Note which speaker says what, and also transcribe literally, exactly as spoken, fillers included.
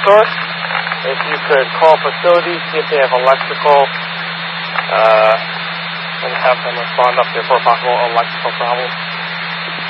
Speaker 1: source. If you could call facilities, see if they have electrical, uh, and have them respond up there for a possible electrical problem.